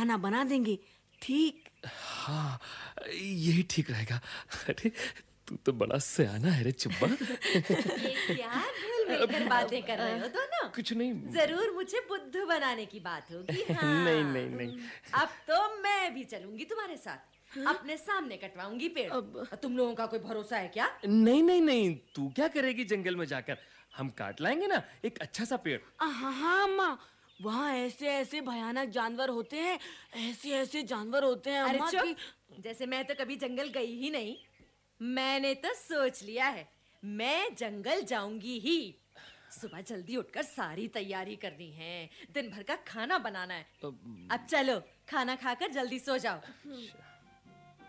खाना बना देंगे, ठीक? हाँ, यही ठीक रहेगा। अरे तू तो बड़ा सयाना है रे चुब्बा। ये क्या घुल मिलकर बातें कर रहे हो दोनों? कुछ नहीं। जरूर मुझे बुद्धू बनाने की बात होगी। हाँ। नहीं नहीं नहीं। अब तो मैं भी चलूंगी तुम्हारे साथ। अपने सामने कटवाऊंगी पेड़। तुम लोगों का कोई भरोसा है क्या? नहीं नहीं नहीं, तू क्या करेगी जंगल में जाकर? हम काट लाएंगे ना एक अच्छा सा पेड़। हाँ हाँ अम्मा, वहाँ ऐसे ऐसे भयानक जानवर होते हैं, ऐसे ऐसे जानवर होते हैं अरे अम्मा चुप! जैसे मैं तो कभी जंगल गई ही नहीं। मैंने तो सोच लिया है, मैं जंगल जाऊंगी ही। सुबह जल्दी उठकर सारी तैयारी करनी है, दिन भर का खाना बनाना है। अब चलो, खाना खाकर जल्दी सो जाओ।